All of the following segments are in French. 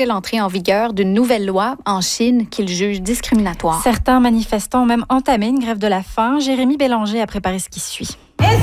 empêcher l'entrée en vigueur d'une nouvelle loi en Chine qu'ils jugent discriminatoire. Certains manifestants ont même entamé une grève de la faim. Jérémy Bélanger a préparé ce qui suit.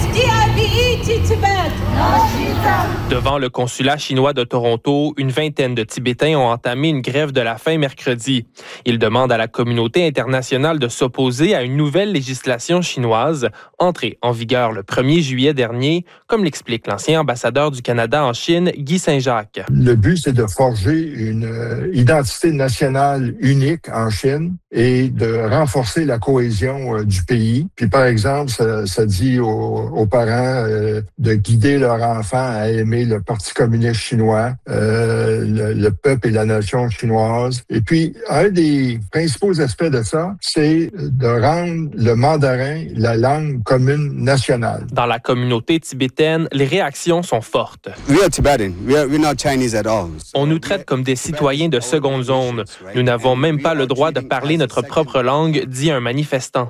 Devant le consulat chinois de Toronto, une vingtaine de Tibétains ont entamé une grève de la faim mercredi. Ils demandent à la communauté internationale de s'opposer à une nouvelle législation chinoise entrée en vigueur le 1er juillet dernier, comme l'explique l'ancien ambassadeur du Canada en Chine, Guy Saint-Jacques. Le but, c'est de forger une identité nationale unique en Chine et de renforcer la cohésion du pays. Puis, par exemple, ça dit aux parents de guider leur enfant à aimer le Parti communiste chinois, le peuple et la nation chinoise. Et puis, un des principaux aspects de ça, c'est de rendre le mandarin la langue commune nationale. Dans la communauté tibétaine, les réactions sont fortes. On nous traite comme des citoyens de seconde zone. Nous n'avons même pas le droit de parler notre propre langue, dit un manifestant.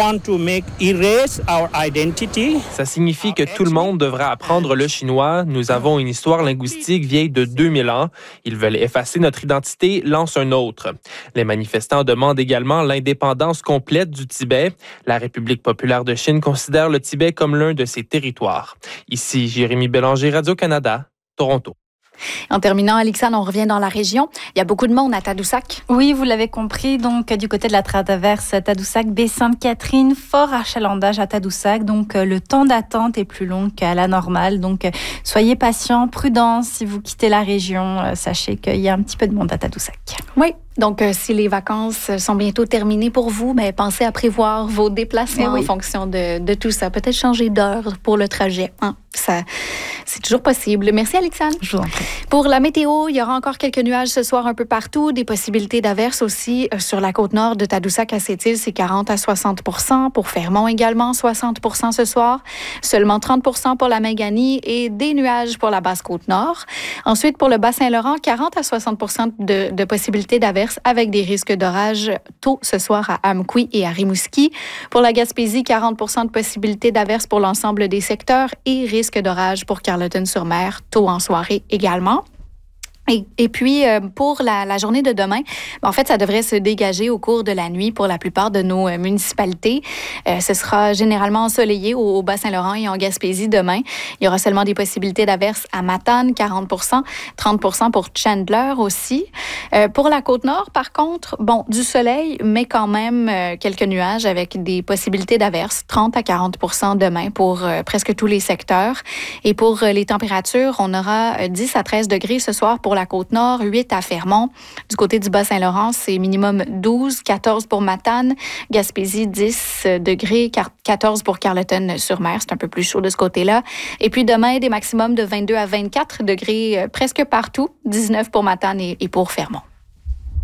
Ça signifie que tout le monde devra apprendre le chinois. Nous avons une histoire linguistique vieille de 2000 ans. Ils veulent effacer notre identité, lance un autre. Les manifestants demandent également l'indépendance complète du Tibet. La République populaire de Chine considère le Tibet comme l'un de ses territoires. Ici, Jérémy Bélanger, Radio-Canada, Toronto. En terminant, Alexandre, on revient dans la région. Il y a beaucoup de monde à Tadoussac. Oui, vous l'avez compris. Donc, du côté de la traverse Tadoussac, Baie-Sainte-Catherine, fort achalandage à Tadoussac. Donc, le temps d'attente est plus long qu'à la normale. Donc, soyez patients, prudents. Si vous quittez la région, sachez qu'il y a un petit peu de monde à Tadoussac. Oui. Donc, si les vacances sont bientôt terminées pour vous, mais pensez à prévoir vos déplacements en fonction de tout ça. Peut-être changer d'heure pour le trajet. Ça, c'est toujours possible. Merci, Alexandre. Je vous en prie. Pour la météo, il y aura encore quelques nuages ce soir un peu partout. Des possibilités d'averses aussi sur la côte nord de Tadoussac à Sept-Îles, c'est 40 à 60 %. Pour Fermont également, 60 % ce soir. Seulement 30 % pour la Méganie et des nuages pour la basse côte nord. Ensuite, pour le Bas-Saint-Laurent, 40 à 60 % de possibilités d'averses avec des risques d'orage tôt ce soir à Amqui et à Rimouski. Pour la Gaspésie, 40 % de possibilités d'averses pour l'ensemble des secteurs et risque d'orage pour Carleton-sur-Mer tôt en soirée également. Et puis, pour la journée de demain, en fait, ça devrait se dégager au cours de la nuit pour la plupart de nos municipalités. Ce sera généralement ensoleillé au Bas-Saint-Laurent et en Gaspésie demain. Il y aura seulement des possibilités d'averses à Matane, 40 %, 30 % pour Chandler aussi. Pour la Côte-Nord, par contre, du soleil, mais quand même quelques nuages avec des possibilités d'averses, 30 à 40 % demain pour presque tous les secteurs. Et pour les températures, on aura 10 à 13 degrés ce soir pour la Côte-Nord, 8 à Fermont. Du côté du Bas-Saint-Laurent, c'est minimum 12, 14 pour Matane. Gaspésie, 10 degrés, 14 pour Carleton-sur-Mer. C'est un peu plus chaud de ce côté-là. Et puis demain, des maximums de 22 à 24 degrés presque partout. 19 pour Matane et pour Fermont.